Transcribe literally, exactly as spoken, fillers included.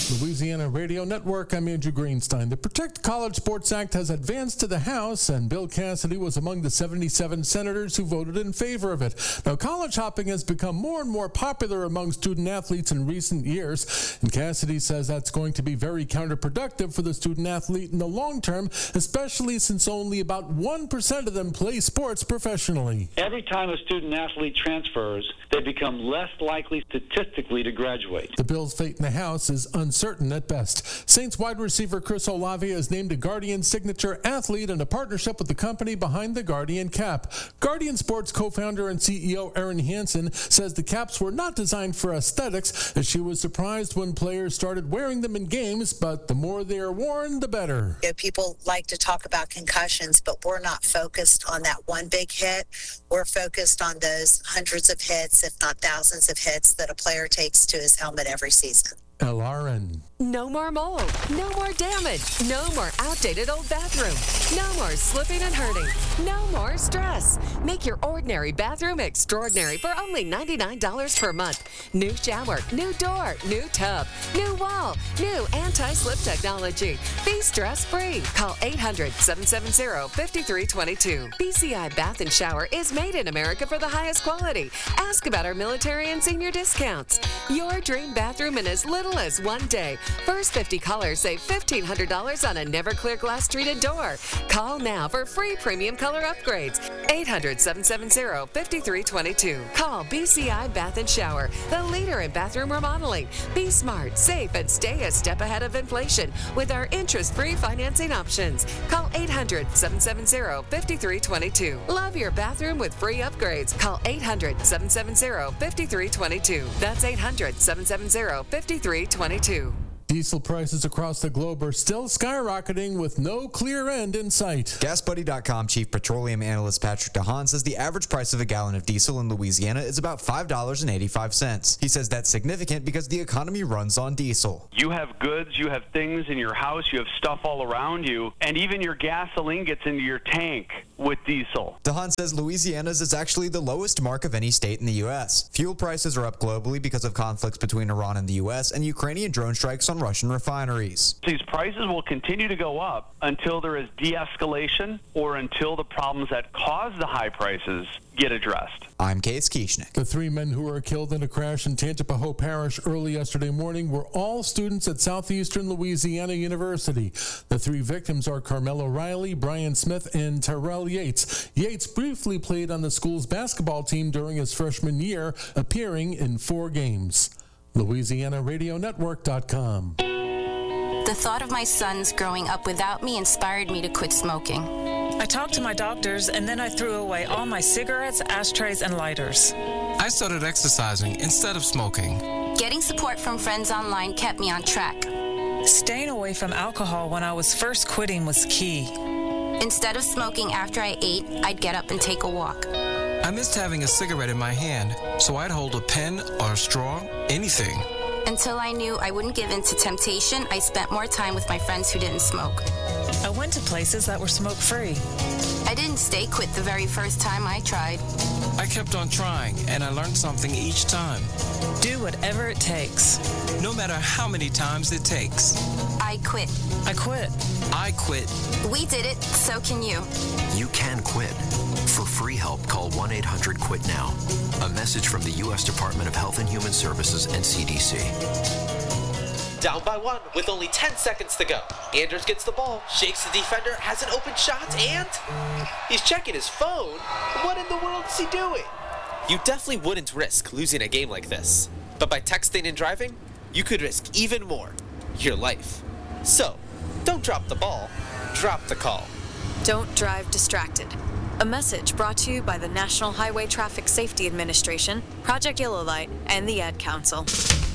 Louisiana Radio Network, I'm Andrew Greenstein. The Protect College Sports Act has advanced to the House, and Bill Cassidy was among the seventy-seven senators who voted in favor of it. Now, college hopping has become more and more popular among student athletes in recent years, and Cassidy says that's going to be very counterproductive for the student athlete in the long term, especially since only about one percent of them play sports professionally. Every time a student athlete transfers, they become less likely statistically to graduate. The bill's fate in the House is uncertain at best. Saints wide receiver Chris Olave is named a Guardian signature athlete in a partnership with the company behind the Guardian cap. Guardian Sports co-founder and C E O Erin Hansen says the caps were not designed for aesthetics, as she was surprised when players started wearing them in games, but the more they are worn, the better. You know, people like to talk about concussions, but we're not focused on that one big hit. We're focused on those hundreds of hits, if not thousands of hits, that a player takes to his helmet every season. L R N. No more mold. No more damage. No more outdated old bathroom. No more slipping and hurting. No more stress. Make your ordinary bathroom extraordinary for only ninety-nine dollars per month. New shower, new door, new tub, new wall, new anti-slip technology. Be stress-free. Call eight hundred, seven seven zero, five three two two. B C I Bath and Shower is made in America for the highest quality. Ask about our military and senior discounts. Your dream bathroom in as little as one day. First fifty callers save fifteen hundred dollars on a never clear glass treated door. Call now for free premium color upgrades. eight hundred, seven seven zero, five three two two. Call B C I Bath and Shower, the leader in bathroom remodeling. Be smart, safe, and stay a step ahead of inflation with our interest-free financing options. Call eight hundred, seven seven zero, five three two two. Love your bathroom with free upgrades. Call eight hundred, seven seven zero, five three two two. That's eight hundred, seven seven zero, five three two two. Diesel prices across the globe are still skyrocketing with no clear end in sight. Gas Buddy dot com Chief Petroleum Analyst Patrick DeHaan says the average price of a gallon of diesel in Louisiana is about five dollars and eighty-five cents. He says that's significant because the economy runs on diesel. You have goods, you have things in your house, you have stuff all around you, and even your gasoline gets into your tank with diesel. DeHaan says Louisiana's is actually the lowest mark of any state in the U S. Fuel prices are up globally because of conflicts between Iran and the U S and Ukrainian drone strikes on Russian refineries. These prices will continue to go up until there is de-escalation or until the problems that cause the high prices get addressed. I'm Case Kieschnick. The three men who were killed in a crash in Tangipahoa Parish early yesterday morning were all students at Southeastern Louisiana University. The three victims are Carmelo Riley, Brian Smith, and Terrell Yates. Yates briefly played on the school's basketball team during his freshman year, appearing in four games. Louisiana Radio Network dot com. The thought of my sons growing up without me inspired me to quit smoking. I talked to my doctors, and then I threw away all my cigarettes, ashtrays, and lighters. I started exercising instead of smoking. Getting support from friends online kept me on track. Staying away from alcohol when I was first quitting was key. Instead of smoking after I ate, I'd get up and take a walk. I missed having a cigarette in my hand, so I'd hold a pen or a straw, anything. Until I knew I wouldn't give in to temptation, I spent more time with my friends who didn't smoke. I went to places that were smoke-free. I didn't stay quit the very first time I tried. I kept on trying, and I learned something each time. Do whatever it takes. No matter how many times it takes. I quit. I quit. I quit. We did it, so can you. You can quit. For free help, call one eight hundred quit now. A message from the U S Department of Health and Human Services and C D C. Down by one with only ten seconds to go. Anders gets the ball, shakes the defender, has an open shot, and he's checking his phone. What in the world is he doing? You definitely wouldn't risk losing a game like this. But by texting and driving, you could risk even more. Your life. So, don't drop the ball, drop the call. Don't drive distracted. A message brought to you by the National Highway Traffic Safety Administration, Project Yellow Light, and the Ad Council.